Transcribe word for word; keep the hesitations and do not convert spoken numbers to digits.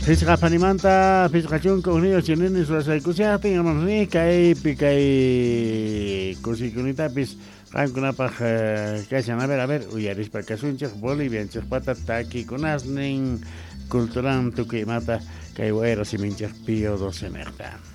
Pisqapanimanta, pisqachunka unidos chininis wasaykusiaqtin amansuni kaypi kay kusikunitapis qankunapaq kashan a ver a ver uyarispa kasunchik bolivianchikpata takikunasnin culturan tukuymata kay wayra siminchik Pío doce niqta.